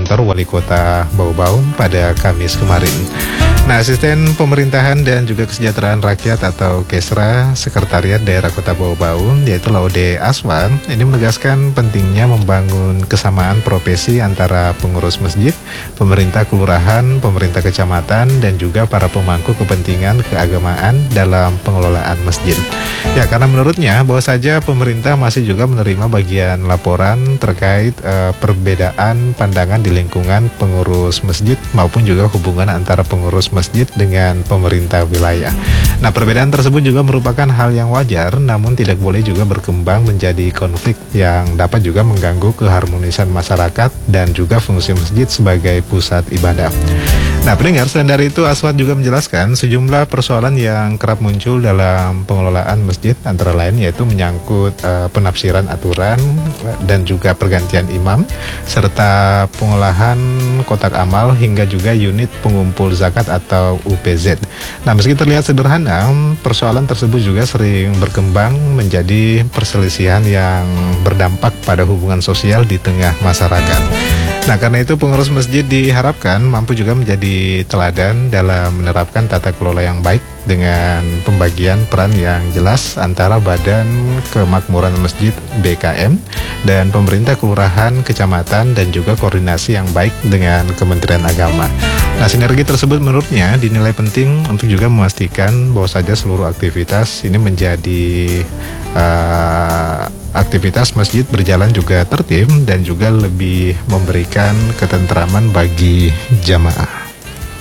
kantor Wali Kota Bau-Bau pada Kamis kemarin. Nah, Asisten Pemerintahan dan juga Kesejahteraan Rakyat atau Kesra Sekretariat Daerah Kota Bau-Bau, yaitu Laude Aswan, ini menegaskan pentingnya membangun kesamaan profesi antara pengurus masjid, pemerintah kelurahan, pemerintah kecamatan, dan juga para pemangku kepentingan keagamaan dalam pengelolaan masjid. Ya, karena menurutnya bahwa saja pemerintah masih juga menerima bagian laporan terkait perbedaan pandangan di lingkungan pengurus masjid maupun juga hubungan antara pengurus masjid dengan pemerintah wilayah. Nah, perbedaan tersebut juga merupakan hal yang wajar, namun tidak boleh juga berkembang menjadi konflik yang dapat juga mengganggu keharmonisan masyarakat dan juga fungsi masjid sebagai pusat ibadah. Nah, pendengar, selain dari itu Aswad juga menjelaskan sejumlah persoalan yang kerap muncul dalam pengelolaan masjid, antara lain yaitu menyangkut penafsiran aturan dan juga pergantian imam, serta pengolahan kotak amal hingga juga unit pengumpul zakat atau UPZ. Nah, meski terlihat sederhana, persoalan tersebut juga sering berkembang menjadi perselisihan yang berdampak pada hubungan sosial di tengah masyarakat. Nah, karena itu pengurus masjid diharapkan mampu juga menjadi teladan dalam menerapkan tata kelola yang baik dengan pembagian peran yang jelas antara Badan Kemakmuran Masjid BKM dan pemerintah kelurahan, kecamatan, dan juga koordinasi yang baik dengan Kementerian Agama. Nah, sinergi tersebut menurutnya dinilai penting untuk juga memastikan bahwa saja seluruh aktivitas ini menjadi aktivitas masjid berjalan juga tertib dan juga lebih memberikan ketentraman bagi jamaah.